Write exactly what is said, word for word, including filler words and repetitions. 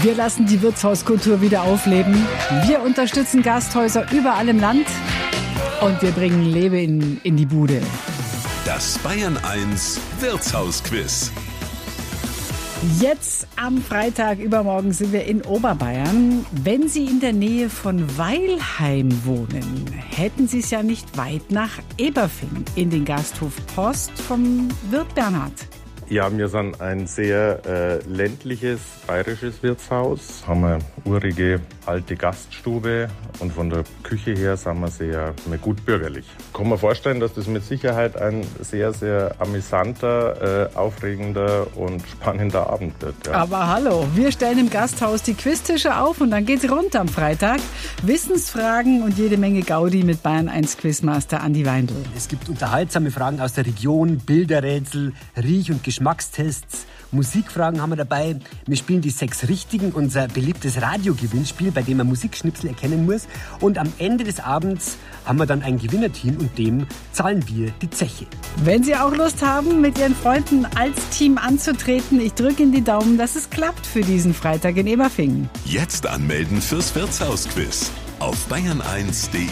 Wir lassen die Wirtshauskultur wieder aufleben. Wir unterstützen Gasthäuser überall im Land. Und wir bringen Lebe in, in die Bude. Das Bayern eins Wirtshausquiz. Jetzt am Freitag, übermorgen, sind wir in Oberbayern. Wenn Sie in der Nähe von Weilheim wohnen, hätten Sie es ja nicht weit nach Eberfing in den Gasthof Post vom Wirt Bernhard. Ja, wir sind ein sehr äh, ländliches bayerisches Wirtshaus, haben eine urige alte Gaststube und von der Küche her sind wir sehr gut bürgerlich. Kann man vorstellen, dass das mit Sicherheit ein sehr, sehr amüsanter, äh, aufregender und spannender Abend wird. Ja. Aber hallo, wir stellen im Gasthaus die Quiztische auf und dann geht's rund am Freitag. Wissensfragen und jede Menge Gaudi mit Bayern eins Quizmaster Andi Weindl. Es gibt unterhaltsame Fragen aus der Region, Bilderrätsel, Riech- und Geschmackstests, Musikfragen haben wir dabei. Wir spielen die sechs Richtigen, unser beliebtes Radiogewinnspiel, bei dem man Musikschnipsel erkennen muss. Und am Ende des Abends haben wir dann ein Gewinnerteam und dem zahlen wir die Zeche. Wenn Sie auch Lust haben, mit Ihren Freunden als Team anzutreten, ich drücke Ihnen die Daumen, dass es klappt für diesen Freitag in Eberfing. Jetzt anmelden fürs Wirtshausquiz auf bayern eins punkt de.